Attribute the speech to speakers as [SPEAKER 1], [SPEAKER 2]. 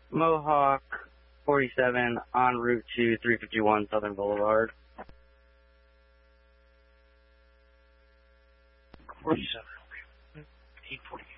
[SPEAKER 1] Mohawk 47 en route to 351 Southern Boulevard.
[SPEAKER 2] 47, okay. 848.